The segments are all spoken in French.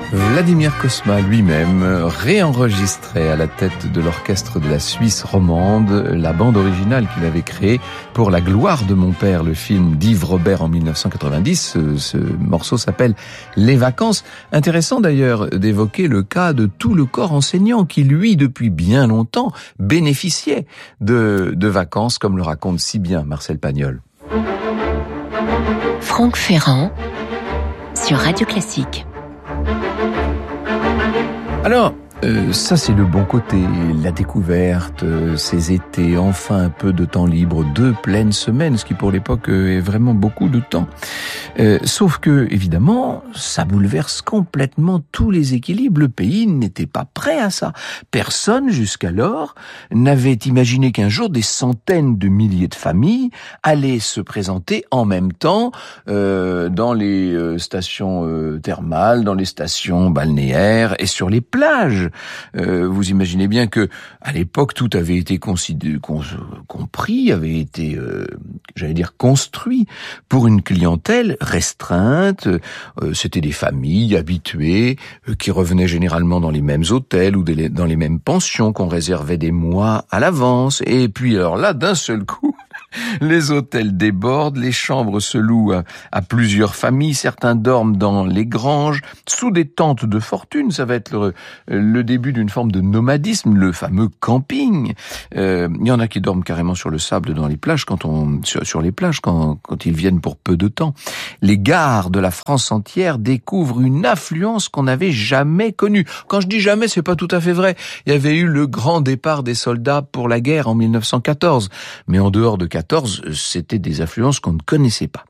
Vladimir Cosma lui-même réenregistrait à la tête de l'orchestre de la Suisse romande la bande originale qu'il avait créée pour La gloire de mon père, le film d'Yves Robert en 1990. Ce morceau s'appelle Les vacances. Intéressant d'ailleurs d'évoquer le cas de tout le corps enseignant qui, lui, depuis bien longtemps, bénéficiait de vacances, comme le raconte si bien Marcel Pagnol. Franck Ferrand sur Radio Classique. Alors, ça c'est le bon côté, la découverte, ces étés, enfin un peu de temps libre, 2 pleines semaines, ce qui pour l'époque est vraiment beaucoup de temps. Sauf que, évidemment, ça bouleverse complètement tous les équilibres. Le pays n'était pas prêt à ça. Personne, jusqu'alors, n'avait imaginé qu'un jour des centaines de milliers de familles allaient se présenter en même temps dans les stations thermales, dans les stations balnéaires et sur les plages. Vous imaginez bien que à l'époque tout avait été compris, avait été, construit pour une clientèle restreinte. C'était des familles habituées qui revenaient généralement dans les mêmes hôtels ou dans les mêmes pensions qu'on réservait des mois à l'avance. Et puis alors là, d'un seul coup, les hôtels débordent, les chambres se louent à plusieurs familles, certains dorment dans les granges, sous des tentes de fortune. Ça va être le début d'une forme de nomadisme, le fameux camping. Il y en a qui dorment carrément sur le sable dans les plages sur les plages quand ils viennent pour peu de temps. Les gares de la France entière découvrent une affluence qu'on n'avait jamais connue. Quand je dis jamais, c'est pas tout à fait vrai. Il y avait eu le grand départ des soldats pour la guerre en 1914, mais en dehors de 14, c'était des affluences qu'on ne connaissait pas.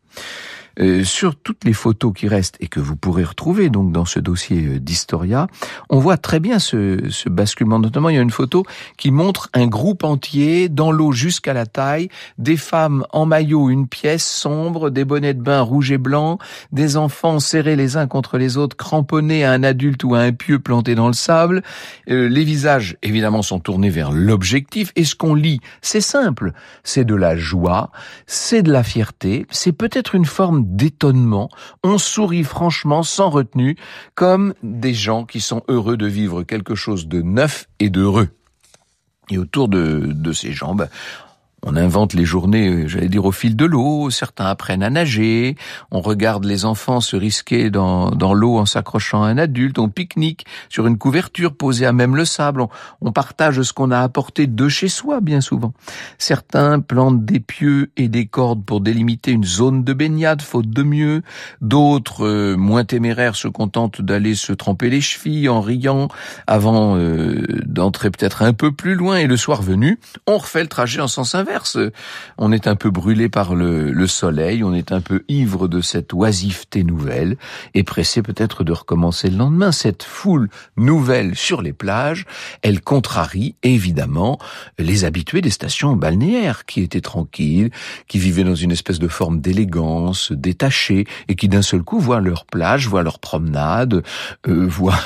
Sur toutes les photos qui restent et que vous pourrez retrouver donc dans ce dossier d'Historia, on voit très bien ce basculement. Notamment, il y a une photo qui montre un groupe entier dans l'eau jusqu'à la taille, des femmes en maillot, une pièce sombre, des bonnets de bain rouges et blancs, des enfants serrés les uns contre les autres, cramponnés à un adulte ou à un pieu planté dans le sable. Les visages, évidemment, sont tournés vers l'objectif. Et ce qu'on lit, c'est simple. C'est de la joie, c'est de la fierté, c'est peut-être une forme d'étonnement. On sourit franchement, sans retenue, comme des gens qui sont heureux de vivre quelque chose de neuf et d'heureux. Et autour de ces gens, on invente les journées, au fil de l'eau. Certains apprennent à nager. On regarde les enfants se risquer dans l'eau en s'accrochant à un adulte. On pique-nique sur une couverture posée à même le sable. On partage ce qu'on a apporté de chez soi, bien souvent. Certains plantent des pieux et des cordes pour délimiter une zone de baignade, faute de mieux. D'autres, moins téméraires, se contentent d'aller se tremper les chevilles en riant avant d'entrer peut-être un peu plus loin. Et le soir venu, on refait le trajet en sens inverse. On est un peu brûlé par le soleil, on est un peu ivre de cette oisiveté nouvelle et pressé peut-être de recommencer le lendemain. Cette foule nouvelle sur les plages, elle contrarie évidemment les habitués des stations balnéaires qui étaient tranquilles, qui vivaient dans une espèce de forme d'élégance, détachée et qui d'un seul coup voient leur plage, voient leur promenade, voient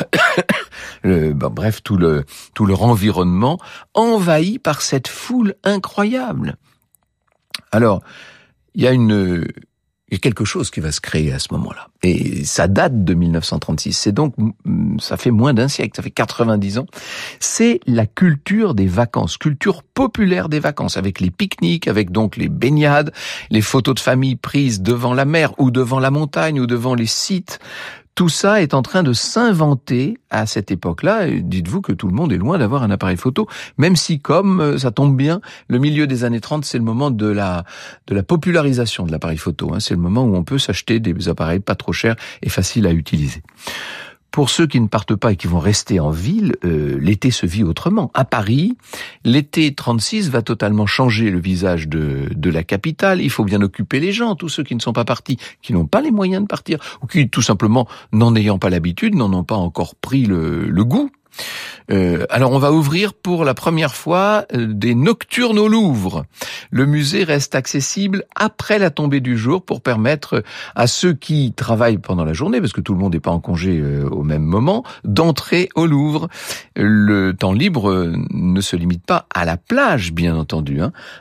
bref, tout leur environnement envahi par cette foule incroyable. Alors, il y a quelque chose qui va se créer à ce moment-là. Et ça date de 1936. C'est donc, ça fait moins d'un siècle, ça fait 90 ans. C'est la culture des vacances, culture populaire des vacances, avec les pique-niques, avec donc les baignades, les photos de famille prises devant la mer ou devant la montagne ou devant les sites. Tout ça est en train de s'inventer à cette époque-là. Dites-vous que tout le monde est loin d'avoir un appareil photo, même si, comme ça tombe bien, le milieu des années 30, c'est le moment de la popularisation de l'appareil photo. C'est le moment où on peut s'acheter des appareils pas trop chers et faciles à utiliser. Pour ceux qui ne partent pas et qui vont rester en ville, l'été se vit autrement. À Paris, l'été 36 va totalement changer le visage de la capitale. Il faut bien occuper les gens, tous ceux qui ne sont pas partis, qui n'ont pas les moyens de partir, ou qui, tout simplement, n'en ayant pas l'habitude, n'en ont pas encore pris le goût. Alors on va ouvrir pour la première fois des nocturnes au Louvre. Le musée reste accessible après la tombée du jour pour permettre à ceux qui travaillent pendant la journée, parce que tout le monde n'est pas en congé au même moment, d'entrer au Louvre. Le temps libre ne se limite pas à la plage, bien entendu.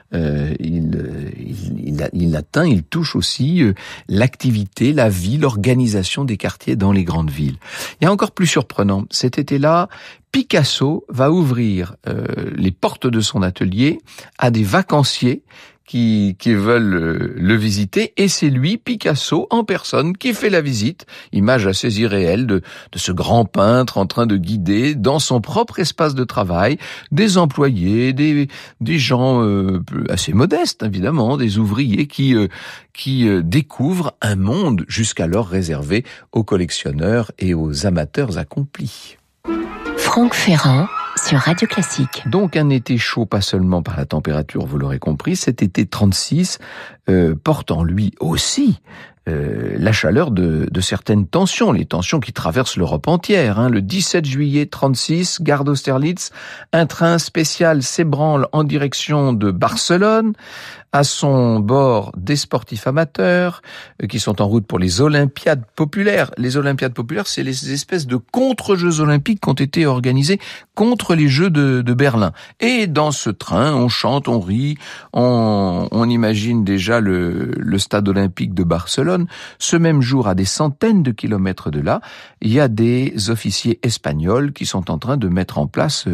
Il touche aussi l'activité, la vie, l'organisation des quartiers dans les grandes villes. Il y a encore plus surprenant, cet été-là, Picasso va ouvrir les portes de son atelier à des vacanciers qui veulent le visiter, et c'est lui, Picasso, en personne, qui fait la visite. Image assez irréelle de ce grand peintre en train de guider dans son propre espace de travail des employés, des gens assez modestes, évidemment, des ouvriers qui découvrent un monde jusqu'alors réservé aux collectionneurs et aux amateurs accomplis. Franck Ferrand sur Radio Classique. Donc un été chaud, pas seulement par la température, vous l'aurez compris, cet été 36 porte en lui aussi la chaleur de certaines tensions, les tensions qui traversent l'Europe entière. Le 17 juillet 36, gare d'Austerlitz, un train spécial s'ébranle en direction de Barcelone. À son bord, des sportifs amateurs qui sont en route pour les Olympiades populaires. Les Olympiades populaires, c'est les espèces de contre-jeux olympiques qui ont été organisés contre les Jeux de Berlin. Et dans ce train, on chante, on rit, on imagine déjà le stade olympique de Barcelone. Ce même jour, à des centaines de kilomètres de là, il y a des officiers espagnols qui sont en train de mettre en place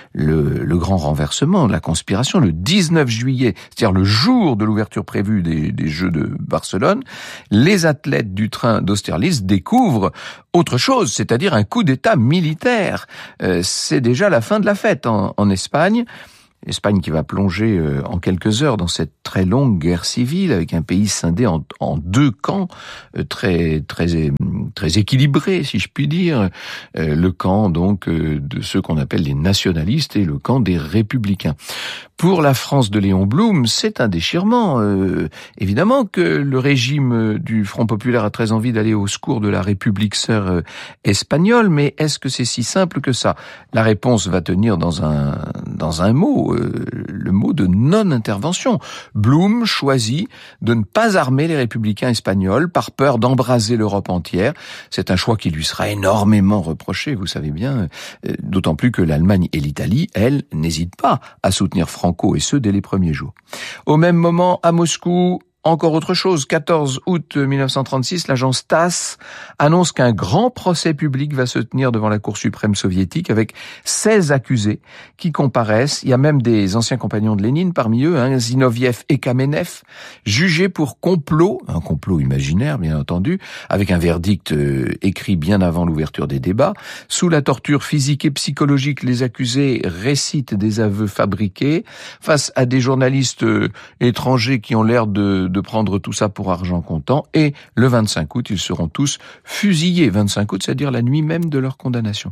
le grand renversement, la conspiration, le 19 juillet, c'est-à-dire le jour de l'ouverture prévue des Jeux de Barcelone, les athlètes du train d'Austerlitz découvrent autre chose, c'est-à-dire un coup d'État militaire. C'est déjà la fin de la fête en Espagne. Espagne qui va plonger en quelques heures dans cette très longue guerre civile avec un pays scindé en deux camps très équilibrés, si je puis dire. Le camp donc de ceux qu'on appelle les nationalistes et le camp des républicains. Pour la France de Léon Blum, c'est un déchirement. Évidemment que le régime du Front populaire a très envie d'aller au secours de la République sœur espagnole, mais est-ce que c'est si simple que ça? La réponse va tenir dans un mot, le mot de non-intervention. Blum choisit de ne pas armer les républicains espagnols par peur d'embraser l'Europe entière. C'est un choix qui lui sera énormément reproché, vous savez bien, d'autant plus que l'Allemagne et l'Italie, elles, n'hésitent pas à soutenir Franco, et ce dès les premiers jours. Au même moment, à Moscou, encore autre chose, 14 août 1936, l'agence TASS annonce qu'un grand procès public va se tenir devant la Cour suprême soviétique avec 16 accusés qui comparaissent. Il y a même des anciens compagnons de Lénine parmi eux, Zinoviev et Kamenev, jugés pour complot, un complot imaginaire bien entendu, avec un verdict écrit bien avant l'ouverture des débats. Sous la torture physique et psychologique, les accusés récitent des aveux fabriqués face à des journalistes étrangers qui ont l'air de prendre tout ça pour argent comptant, et le 25 août, ils seront tous fusillés. 25 août, c'est-à-dire la nuit même de leur condamnation.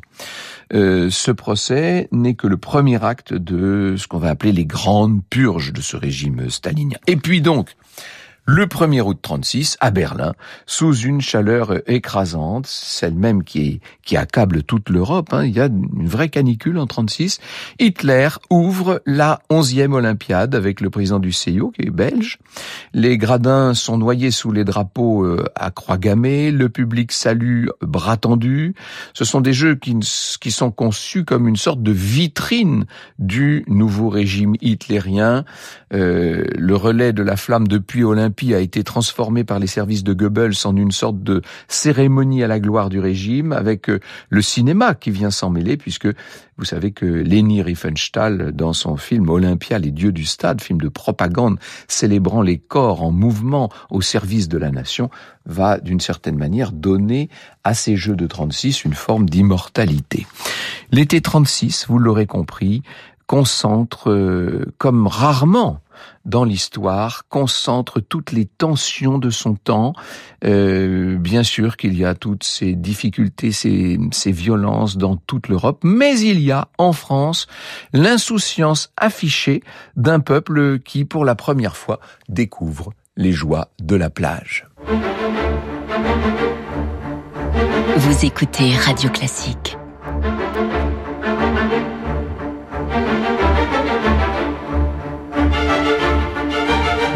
Ce procès n'est que le premier acte de ce qu'on va appeler les grandes purges de ce régime stalinien. Et puis donc, le 1er août 36, à Berlin, sous une chaleur écrasante, celle même qui accable toute l'Europe, il y a une vraie canicule en 36, Hitler ouvre la 11e Olympiade avec le président du CIO, qui est belge. Les gradins sont noyés sous les drapeaux à croix gammée, le public salue bras tendus. Ce sont des jeux qui sont conçus comme une sorte de vitrine du nouveau régime hitlérien. Le relais de la flamme depuis Olympie a été transformé par les services de Goebbels en une sorte de cérémonie à la gloire du régime, avec le cinéma qui vient s'en mêler, puisque vous savez que Leni Riefenstahl, dans son film Olympia, les dieux du stade, film de propagande célébrant les corps en mouvement au service de la nation, va d'une certaine manière donner à ces Jeux de 36 une forme d'immortalité. L'été 36, vous l'aurez compris, concentre comme rarement dans l'histoire, concentre toutes les tensions de son temps. Bien sûr qu'il y a toutes ces difficultés, ces violences dans toute l'Europe, mais il y a en France l'insouciance affichée d'un peuple qui, pour la première fois, découvre les joies de la plage. Vous écoutez Radio Classique.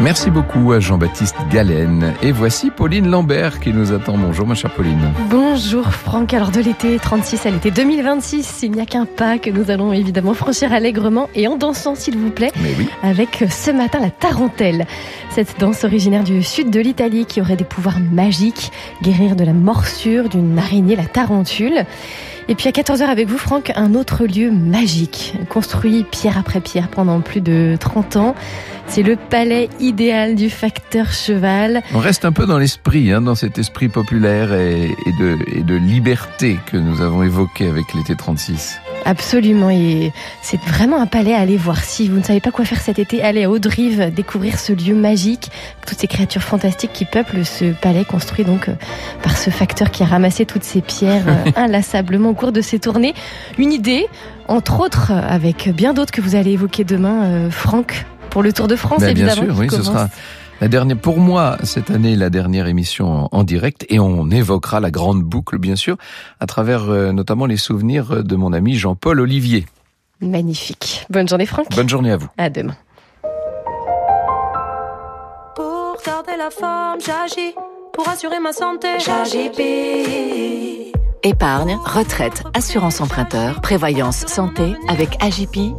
Merci beaucoup à Jean-Baptiste Galen. Et voici Pauline Lambert qui nous attend. Bonjour ma chère Pauline. Bonjour Franck. Alors de l'été 36 à l'été 2026, il n'y a qu'un pas que nous allons évidemment franchir allègrement et en dansant s'il vous plaît. Mais oui. Avec ce matin la tarentelle. Cette danse originaire du sud de l'Italie qui aurait des pouvoirs magiques, guérir de la morsure d'une araignée, la tarentule. Et puis à 14h avec vous Franck, un autre lieu magique, construit pierre après pierre pendant plus de 30 ans. C'est le palais idéal du facteur cheval. On reste un peu dans l'esprit, dans cet esprit populaire et de liberté que nous avons évoqué avec l'été 36. Absolument, et c'est vraiment un palais à aller voir. Si vous ne savez pas quoi faire cet été, allez à Haute-Drive découvrir ce lieu magique, toutes ces créatures fantastiques qui peuplent ce palais construit donc par ce facteur qui a ramassé toutes ces pierres inlassablement au cours de ses tournées. Une idée, entre autres, avec bien d'autres que vous allez évoquer demain, Franck, pour le Tour de France, évidemment. Bien sûr, oui, ce sera la dernière, pour moi, cette année, la dernière émission en direct, et on évoquera la grande boucle, bien sûr, à travers notamment les souvenirs de mon ami Jean-Paul Olivier. Magnifique. Bonne journée, Franck. Bonne journée à vous. À demain. Pour garder la forme, j'agis. Pour assurer ma santé, j'agis. Épargne, retraite, assurance emprunteur, prévoyance santé avec AJP.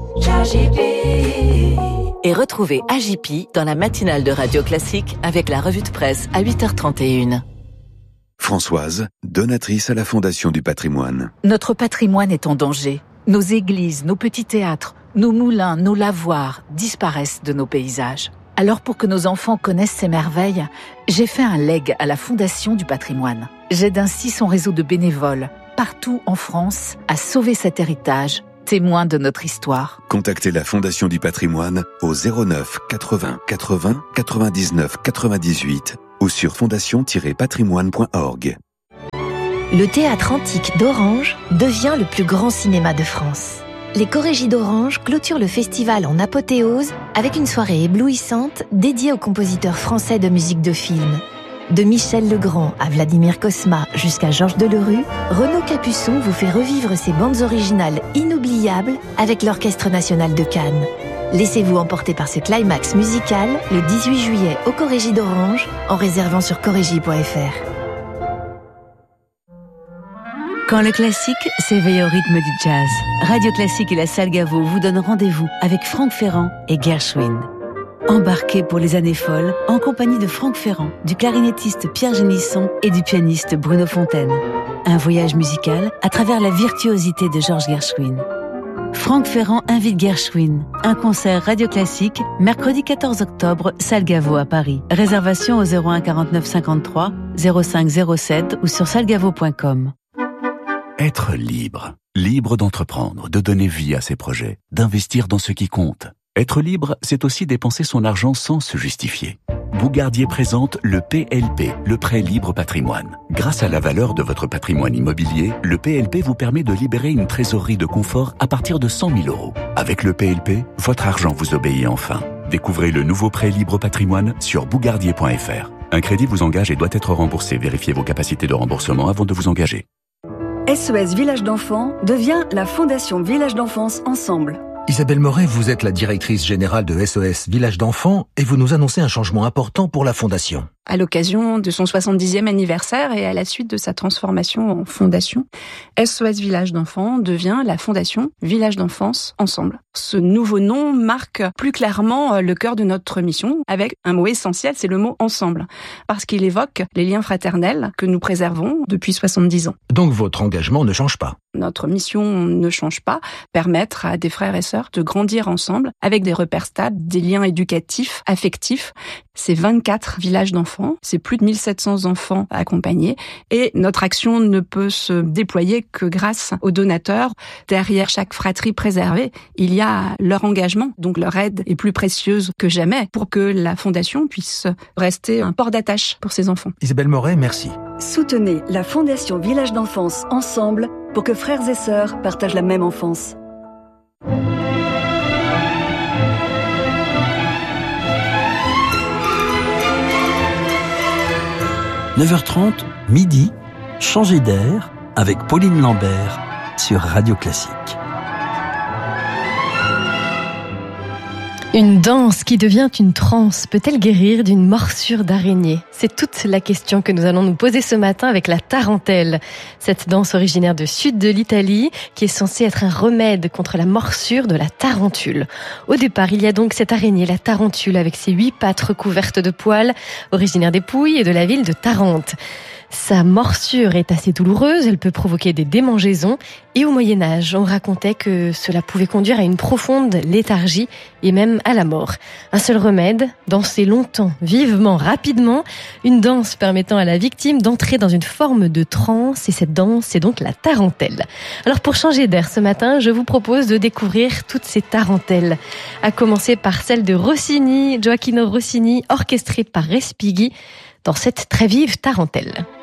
Et retrouvez AJP dans la matinale de Radio Classique avec la revue de presse à 8h31. Françoise, donatrice à la Fondation du patrimoine. Notre patrimoine est en danger. Nos églises, nos petits théâtres, nos moulins, nos lavoirs disparaissent de nos paysages. Alors pour que nos enfants connaissent ces merveilles, j'ai fait un legs à la Fondation du patrimoine. J'aide ainsi son réseau de bénévoles, partout en France, à sauver cet héritage, témoin de notre histoire. Contactez la Fondation du patrimoine au 09 80 80 99 98 ou sur fondation-patrimoine.org. Le théâtre antique d'Orange devient le plus grand cinéma de France. Les Chorégies d'Orange clôturent le festival en apothéose avec une soirée éblouissante dédiée aux compositeurs français de musique de film. De Michel Legrand à Vladimir Cosma jusqu'à Georges Delerue, Renaud Capuçon vous fait revivre ses bandes originales inoubliables avec l'Orchestre national de Cannes. Laissez-vous emporter par ce climax musical le 18 juillet aux Chorégies d'Orange en réservant sur chorégie.fr. Quand le classique s'éveille au rythme du jazz, Radio Classique et la Salle Gaveau vous donnent rendez-vous avec Franck Ferrand et Gershwin. Embarquez pour les années folles en compagnie de Franck Ferrand, du clarinettiste Pierre Génisson et du pianiste Bruno Fontaine. Un voyage musical à travers la virtuosité de Georges Gershwin. Franck Ferrand invite Gershwin. Un concert Radio Classique, mercredi 14 octobre, Salle Gaveau à Paris. Réservation au 01 49 53 05 07 ou sur sallegavo.com. Être libre. Libre d'entreprendre, de donner vie à ses projets, d'investir dans ce qui compte. Être libre, c'est aussi dépenser son argent sans se justifier. Bougardier présente le PLP, le prêt libre patrimoine. Grâce à la valeur de votre patrimoine immobilier, le PLP vous permet de libérer une trésorerie de confort à partir de 100 000 €. Avec le PLP, votre argent vous obéit enfin. Découvrez le nouveau prêt libre patrimoine sur bougardier.fr. Un crédit vous engage et doit être remboursé. Vérifiez vos capacités de remboursement avant de vous engager. SOS Village d'Enfants devient la Fondation Village d'Enfance Ensemble. Isabelle Moret, vous êtes la directrice générale de SOS Village d'Enfants et vous nous annoncez un changement important pour la Fondation. À l'occasion de son 70e anniversaire et à la suite de sa transformation en fondation, SOS Village d'Enfants devient la Fondation Village d'Enfance Ensemble. Ce nouveau nom marque plus clairement le cœur de notre mission avec un mot essentiel, c'est le mot « ensemble », parce qu'il évoque les liens fraternels que nous préservons depuis 70 ans. Donc votre engagement ne change pas? Notre mission ne change pas, permettre à des frères et sœurs de grandir ensemble avec des repères stables, des liens éducatifs, affectifs. C'est 24 villages d'enfants, c'est plus de 1700 enfants accompagnés et notre action ne peut se déployer que grâce aux donateurs. Derrière chaque fratrie préservée, il y a leur engagement, donc leur aide est plus précieuse que jamais pour que la Fondation puisse rester un port d'attache pour ces enfants. Isabelle Moret, merci. Soutenez la Fondation Village d'Enfance Ensemble pour que frères et sœurs partagent la même enfance. « 9h30, midi, changer d'air avec Pauline Lambert sur Radio Classique. Une danse qui devient une transe peut-elle guérir d'une morsure d'araignée? C'est toute la question que nous allons nous poser ce matin avec la tarentelle. Cette danse originaire du sud de l'Italie qui est censée être un remède contre la morsure de la tarentule. Au départ, il y a donc cette araignée, la tarentule, avec ses 8 pattes recouvertes de poils, originaire des Pouilles et de la ville de Tarente. Sa morsure est assez douloureuse, elle peut provoquer des démangeaisons et au Moyen-Âge, on racontait que cela pouvait conduire à une profonde léthargie et même à la mort. Un seul remède, danser longtemps, vivement, rapidement, une danse permettant à la victime d'entrer dans une forme de transe et cette danse, c'est donc la tarentelle. Alors pour changer d'air ce matin, je vous propose de découvrir toutes ces tarentelles, à commencer par celle de Rossini, Gioachino Rossini, orchestrée par Respighi, dans cette très vive tarentelle.